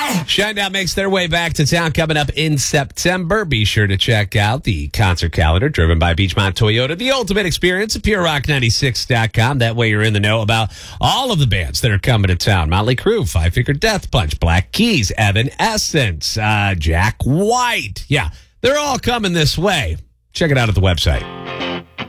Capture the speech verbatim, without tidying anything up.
Shinedown makes their way back to town coming up in September. Be sure to check out the concert calendar driven by Beechmont Toyota, the ultimate experience at Pure Rock ninety-six dot com. That way you're in the know about all of the bands that are coming to town. Motley Crue, Five Finger Death Punch, Black Keys, Evanescence, uh, Jack White. Yeah, they're all coming this way. Check it out at the website.